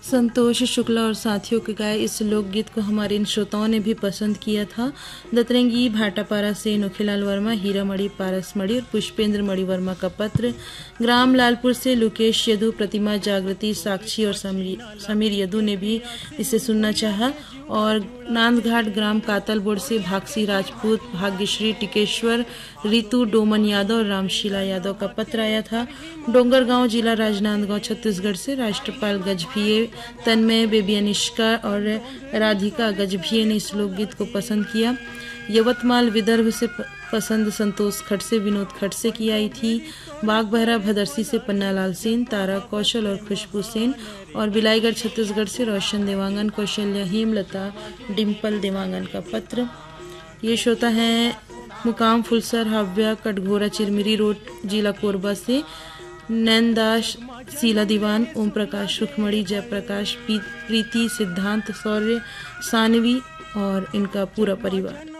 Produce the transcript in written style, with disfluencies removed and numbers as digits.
संतोष शुक्ला और साथियों के गाए इस लोकगीत को हमारे इन श्रोताओं ने भी पसंद किया था। दतरंगी भाटापारा से नोखीलाल वर्मा, हीरामणि पारसमणि और पुष्पेंद्र मणि वर्मा का पत्र। ग्राम लालपुर से लुकेश यदु, प्रतिमा जागृति, साक्षी और समीर यदु ने भी इसे सुनना चाहा। और नांदघाट ग्राम कातलबोड़ से भागसी राजपूत, भाग्यश्री टिकेश्वर, रितु डोमन यादव और रामशीला यादव का पत्र आया था। डोंगरगांव जिला राजनांदगांव छत्तीसगढ़ से राष्ट्रपाल गजभिये, तन्मय, बेबी अनिष्का और राधिका गजभिये ने इस लोकगीत को पसंद किया। यवतमाल विदर्भ से पसंद संतोष खड़से, विनोद खड़से की आई थी। बागबहरा भदरसी से पन्नालाल सेन, तारा कौशल और खुशबू सेन। और बिलाईगढ़ छत्तीसगढ़ से रोशन देवांगन, कौशल्या, हेमलता, डिम्पल देवांगन का पत्र। ये श्रोता हैं मुकाम फुलसर, हाव्या, कटघोरा, चिरमिरी रोड, जिला कोरबा से नैनदास, शीला दीवान, ओम प्रकाश, सुखमणि, जयप्रकाश, प्रीति, सिद्धांत, शौर्य, सानवी और इनका पूरा परिवार।